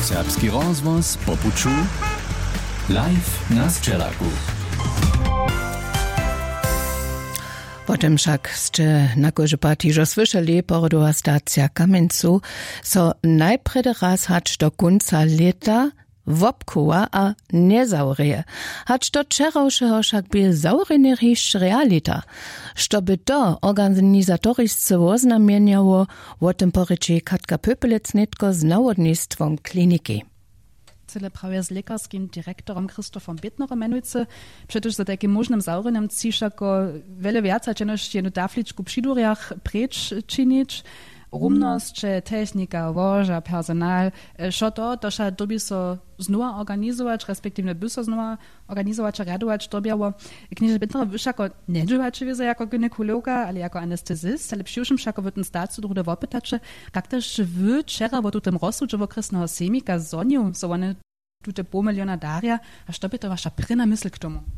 Serbski rozvoz po puču live na Sčelaku. Potem však ste na kožepati že slyšeli porodová stacja Kamencu, so najprede raz hač do konca leta wopkowa a nezaureje. Hač do čerovšeho však by zaurenie ríšť realita. Što by to organizatorisce oznamieniało, o tym poryči Katka Pöpelec-Netko z nawodnictwom kliniki. Cele prawie z lekarskim dyrektorem Krzysztofem Bittnerem menujce, przecież za takim możnym zaurenem ciszako wiele więcej czynność jedną tafliczku przy duriach precz czynić, rumność, technika, łoża, personal, co to się dobi so znowu organizować, respektive by so znowu organizować, radować, dobiało. Knieże Bittner wyszako nie działać wiedzę jako gynekologa, ale jako anestezist, ale przyjrzym szako w tym stacji drugie wopytacze, jak też wy wczoraj w tym rozsudze okresnego semika zoniu, so one tute pół miliona daria, a co by to wasza pryna myśl k tomu?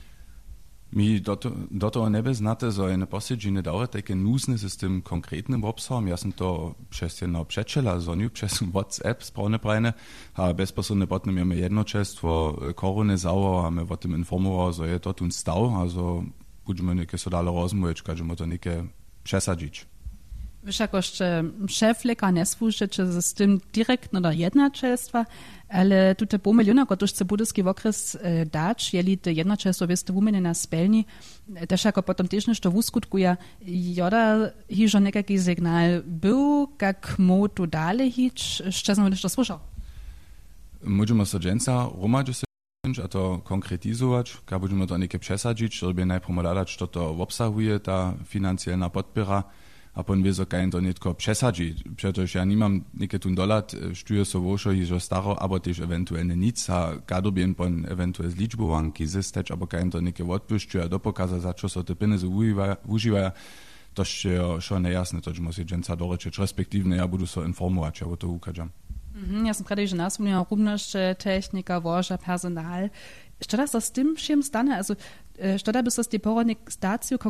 Mi do toho nebe znate, że jedne posiedzenie daure takie nuzne z tym konkretnym obsahom. Ja sam to przez jedno przeczela zoniu, przez WhatsApp sprawne prajne, a bezpośrednio potem mamy jednoczestwo korony zało, a my o tym informował, że je to tu stał, also budeme neke so dale rozmówić, każemy to neke przesadzić. Wiesz, jako jeszcze szef lekar nie służy, czy z tym direktno do jednoczestwa, ale tutaj pół miliona, kot już budyski okres dać, jeli te jednoczestwo wieste umenie na spelni, też jako potem też nešto wuskutkuje, joda hižo nekaki signal był, jak mu tu dalej hić, jeszcze sam nešto słyszał. Możemy so dżęca rumać, a to konkretizować, jak będziemy to neke przesadzić, żeby najpierw dać, co to obsahuje, ta finansjalna podpora, a pon wie so kein to netko przesadzi. Przecież ja nie mam niekie tun dolat, sztuje so woszo i że staro, aber też ewentualnie nic, a gadobien pon ewentuell z liczbowanki zysteć, aber kein to niekie odpuszczuje, do pokaza, za co so te pieniądze używają, to się nejasne, to że musi dżęca doreczyć, respektywnie ja budu so informować, ja o to ukażam. Ja sam gerade, że nas mówię, równość, technika, woża, personal. Što da so z tym všim stane? Also, što da by so z tej porodnej staciju